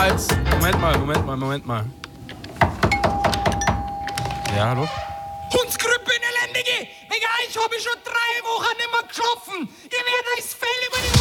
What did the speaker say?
als... Moment mal. Ja, hallo? Hundsgrüppe in Elendige! Wegen euch hab ich schon 3 Wochen nicht mehr geschaffen! Ihr werdet euch das Fell über die